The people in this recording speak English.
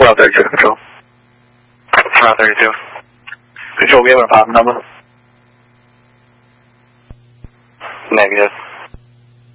Control 32, Control. Control 32. Control, we have an apartment number? Negative.